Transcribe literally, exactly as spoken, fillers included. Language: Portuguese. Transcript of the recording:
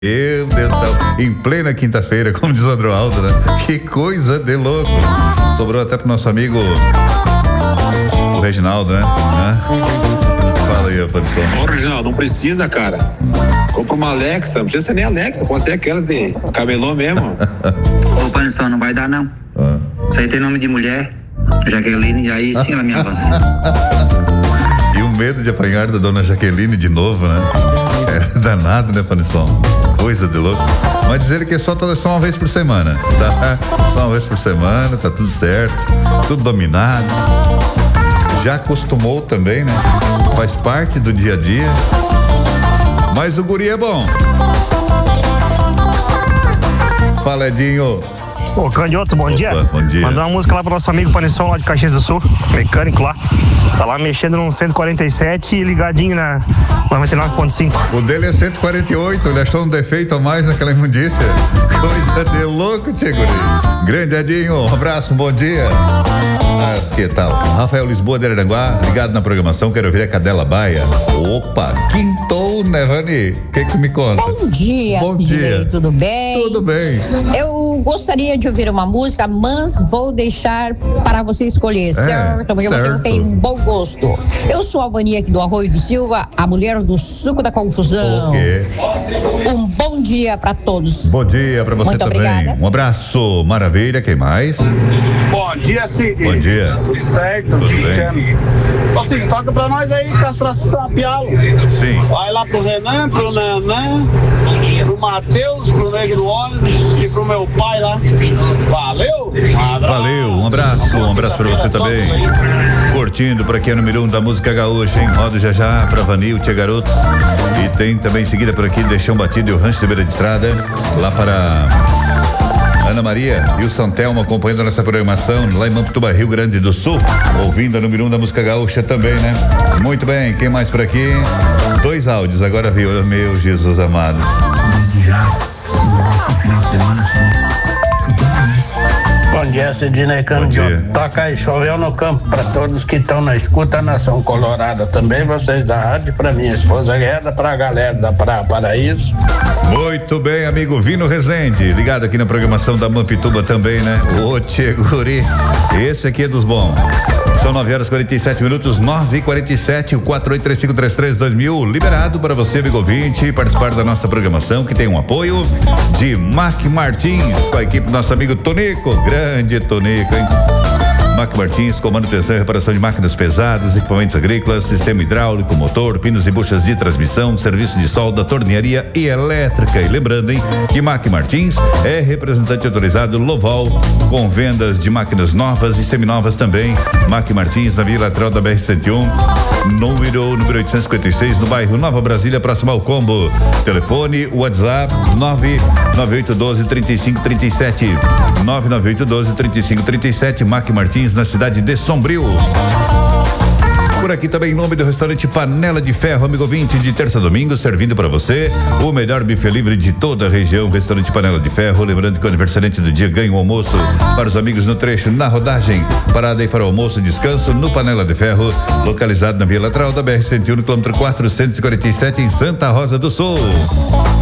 Meu Deus do céu, em plena quinta-feira, como diz o Adroaldo, né? Que coisa de louco. Sobrou até pro nosso amigo o Reginaldo, né? Fala aí, Aparição. Ô, Reginaldo, não precisa, cara. Compra uma Alexa, não precisa ser nem Alexa, pode ser aquelas de camelô mesmo. Ô, Aparição, não vai dar não. Ah. Isso aí tem nome de mulher, Jaqueline, e aí sim ela me avança. E o medo de apanhar da dona Jaqueline de novo, né? É danado, né, Panisson? Coisa de louco. Mas dizer que é só, só uma vez por semana, tá? Só uma vez por semana, tá tudo certo, tudo dominado. Já acostumou também, né? Faz parte do dia a dia. Mas o guri é bom. Fala, Edinho. Ô, Canhoto, bom Opa, dia. bom dia. Mandar uma música lá pro nosso amigo Panisson lá de Caxias do Sul, mecânico lá. Tá lá mexendo no cento e quarenta e sete e ligadinho na noventa e nove ponto cinco. O dele é cento e quarenta e oito, ele achou um defeito a mais naquela imundícia. Coisa de louco, tio guri. Grande Edinho, um abraço, um bom dia. Mas que tal? Rafael Lisboa de Aranguá, ligado na programação, quero ouvir a Cadela Baia. Opa, quintou, né, Vani? O que que me conta? Bom dia, Bom Sidney, dia. tudo bem? Tudo bem. Eu gostaria de ouvir uma música, mas vou deixar para você escolher, certo? Porque você certo. não tem bom gosto. Eu sou a Vani aqui do Arroio de Silva, a mulher do suco da confusão. Ok. Um bom dia para todos. Bom dia pra você Muito também. obrigada. Um abraço, maravilha. Quem mais? Bom dia, Cid. Bom dia. Tudo certo? Tudo Cristiano. Ô, Cid, toca pra nós aí, castração a pialo. Sim. Vai lá pro Renan, pro Nanã, pro Matheus, pro Negro do ônibus e pro meu pai lá. Valeu! Um abraço. Valeu, um abraço, um abraço pra você também. Curtindo por aqui a número um da música gaúcha, hein? Rodo já já pra Vanil, Tia Garotos. E tem também em seguida por aqui Deixão Batido e o Rancho de Beira de Estrada. Lá para Ana Maria e o Santelmo acompanhando nossa programação lá em Mampituba, Rio Grande do Sul. Ouvindo a número um da música gaúcha também, né? Muito bem, quem mais por aqui? Dois áudios, agora viu, meu Jesus amado. Bom dia, Sidney Bom Cano. dia. Toca aí, choveu no campo. Para todos que estão na escuta, Nação Colorada também, vocês da rádio, para minha esposa Gueda, para a galera da Praia Paraíso. Muito bem, amigo Vino Rezende, ligado aqui na programação da Mampituba também, né? Ô, tchê, guri, esse aqui é dos bons. São nove horas e quarenta e sete minutos, nove e quarenta e sete, o quatro oito três cinco três três dois mil, liberado para você, amigo ouvinte, participar da nossa programação, que tem um apoio de Mac Martins, com a equipe do nosso amigo Tonico, grande Tonico, hein? Mac Martins, com manutenção e reparação de máquinas pesadas, equipamentos agrícolas, sistema hidráulico, motor, pinos e buchas de transmissão, serviço de solda, tornearia e elétrica. E lembrando, hein, que Mac Martins é representante autorizado Loval, com vendas de máquinas novas e seminovas também. Mac Martins, na via lateral da B R cento e um, número, número oitocentos e cinquenta e seis, no bairro Nova Brasília, próximo ao Combo. Telefone, WhatsApp, nove nove oito um dois, três cinco três sete, nove nove oito um dois, três cinco três sete, Mac Martins, na cidade de Sombrio. Por aqui também em nome do restaurante Panela de Ferro, amigo ouvinte, de terça a domingo, servindo para você o melhor buffet livre de toda a região, restaurante Panela de Ferro. Lembrando que o aniversariante do dia ganha o almoço para os amigos no trecho, na rodagem, parada aí para o almoço e descanso no Panela de Ferro, localizado na via lateral da B R cento e um, no quilômetro quatrocentos e quarenta e sete, em Santa Rosa do Sul.